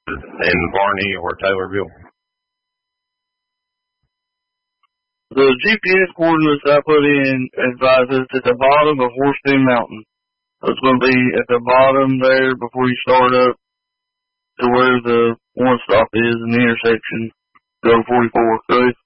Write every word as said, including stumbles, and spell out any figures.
in Barney or Taylorville. The G P S coordinates I put in advise us at the bottom of Horseshoe Mountain. It's going to be at the bottom there before you start up to where the one stop is in the intersection. Go to forty-four, correct?